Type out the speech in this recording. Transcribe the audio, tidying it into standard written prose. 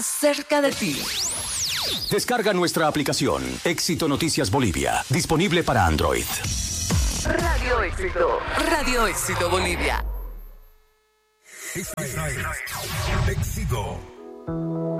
cerca de ti. Descarga nuestra aplicación Éxito Noticias Bolivia, disponible para Android. Radio Éxito. Radio Éxito Bolivia. Éxito.